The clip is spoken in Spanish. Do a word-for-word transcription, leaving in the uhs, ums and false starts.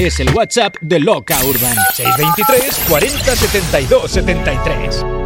Es el WhatsApp de Loca Urban. seiscientos veintitrés, cuarenta, setenta y dos, setenta y tres.